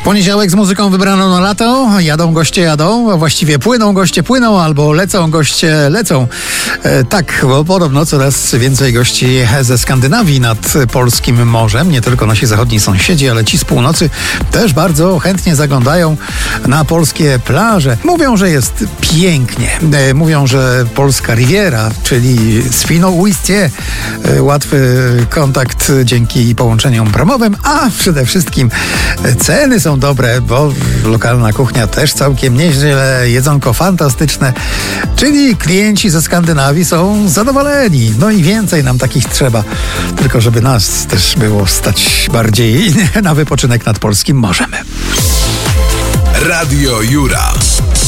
Poniedziałek z muzyką wybraną na lato. Jadą goście jadą, a właściwie płyną goście płyną, albo lecą goście lecą. Tak, bo podobno coraz więcej gości ze Skandynawii nad polskim morzem. Nie tylko nasi zachodni sąsiedzi, ale ci z północy też bardzo chętnie zaglądają na polskie plaże. Mówią, że jest pięknie. Mówią, że polska Riviera, czyli Świnoujście, łatwy kontakt dzięki połączeniom promowym, a przede wszystkim ceny są dobre, bo lokalna kuchnia też całkiem nieźle, jedzonko fantastyczne, czyli klienci ze Skandynawii są zadowoleni. No i więcej nam takich trzeba, tylko żeby nas też było stać bardziej na wypoczynek nad polskim morzem. Radio Jura.